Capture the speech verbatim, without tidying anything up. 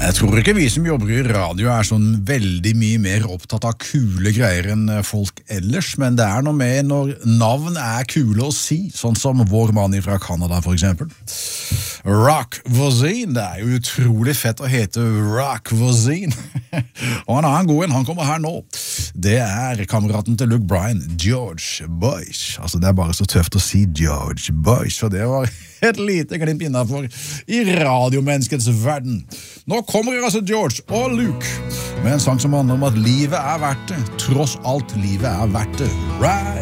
Jeg tror ikke vi som jobber i radio er sånn veldig mye mer opptatt av kule greier enn folk ellers, men det er noe med når navn er kule å si, sånn som vår mann fra Canada for eksempel. Rock Voisine, det er jo utrolig fett å hete Rock Voisine. Og en annen god en, han kommer her nå. Det er kameraten til Luke Bryan, George Bush. Altså det er bare så tøft å si George Bush, for det var et lite glimt innenfor i radiomenneskets verden. Nå kommer altså George og Luke med en sang som handler om at livet er verdt det. Tross alt livet er verdt det. Right?